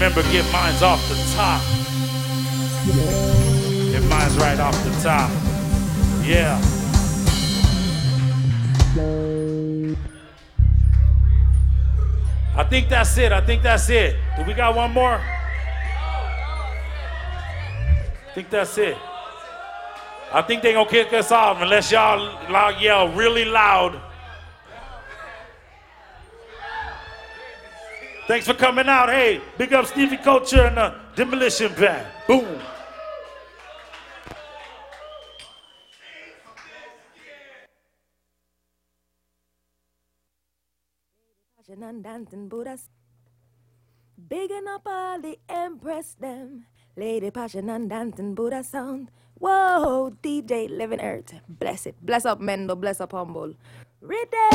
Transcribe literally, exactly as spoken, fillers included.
Remember, get mine's off the top. Get mine's right off the top. Yeah. I think that's it. I think that's it. Do we got one more? I think that's it. I think they gonna kick us off unless y'all loud yell really loud. Thanks for coming out. Hey, big up Stevie Culture and the Demolition Band. Boom. And dancing Buddhas, bigging up all the Empress them. Lady Passion and dancing Buddha sound. Whoa, D J Living Earth, bless it. Bless up Mendo, bless up Humble. Read